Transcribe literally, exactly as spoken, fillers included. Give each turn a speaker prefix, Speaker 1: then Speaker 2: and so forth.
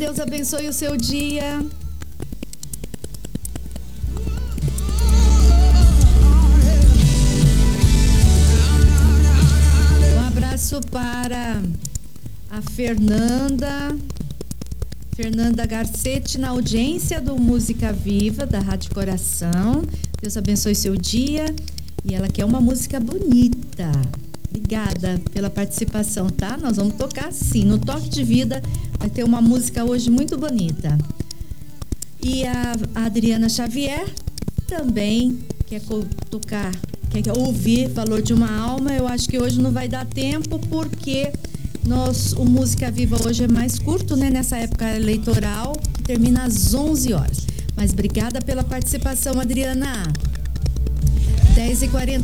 Speaker 1: Deus abençoe o seu dia. Um abraço para a Fernanda. Fernanda Garcetti, na audiência do Música Viva, da Rádio Coração. Deus abençoe seu dia. E ela quer uma música bonita. Obrigada pela participação, tá? Nós vamos tocar sim. No Toque de Vida vai ter uma música hoje muito bonita. E a Adriana Xavier também quer tocar, quer ouvir Valor de uma Alma. Eu acho que hoje não vai dar tempo porque nós, o Música Viva hoje é mais curto, né? Nessa época eleitoral, que termina às onze horas. Mas obrigada pela participação, Adriana. dez e quarenta